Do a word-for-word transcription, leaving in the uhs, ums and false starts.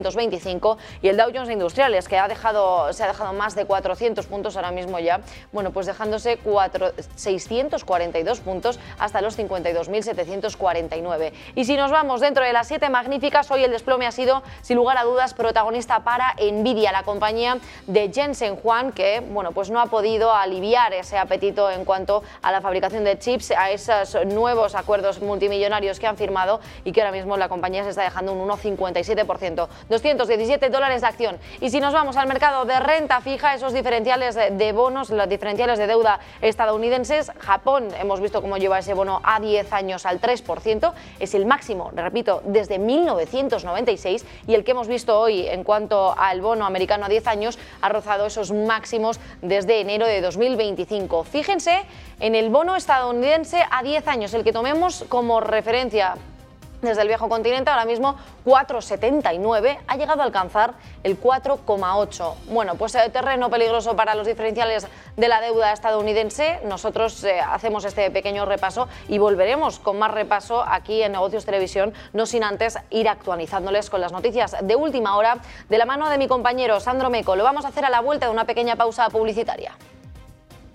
veinticinco, y el Dow Jones de Industriales, que ha dejado, se ha dejado más de cuatrocientos puntos ahora mismo ya, bueno, pues dejándose seiscientos cuarenta y dos puntos hasta los cincuenta y dos mil setecientos cuarenta y nueve. Y si nos vamos dentro de las siete magníficas, hoy el desplome ha sido, sin lugar a dudas, protagonista para Nvidia, la compañía de Jensen Huang, que, bueno, pues no ha podido aliviar ese apetito en cuanto a la fabricación de chips, a esos nuevos acuerdos multimillonarios que han firmado, y que ahora mismo la compañía se está dejando un uno coma cincuenta y siete por ciento. doscientos diecisiete dólares la acción. Y si nos vamos al mercado de renta fija, esos diferenciales de bonos, los diferenciales de deuda estadounidenses, Japón, hemos visto cómo lleva ese bono a diez años al tres por ciento, es el máximo, repito, desde mil novecientos noventa y seis, y el que hemos visto hoy en cuanto al bono americano a diez años ha rozado esos máximos desde enero de dos mil veinticinco. Fíjense en el bono estadounidense a diez años, el que tomemos como referencia desde el viejo continente, ahora mismo cuatro coma setenta y nueve, ha llegado a alcanzar el cuatro coma ocho. Bueno, pues eh, terreno peligroso para los diferenciales de la deuda estadounidense. Nosotros eh, hacemos este pequeño repaso y volveremos con más repaso aquí en Negocios Televisión, no sin antes ir actualizándoles con las noticias de última hora de la mano de mi compañero Sandro Meco. Lo vamos a hacer a la vuelta de una pequeña pausa publicitaria.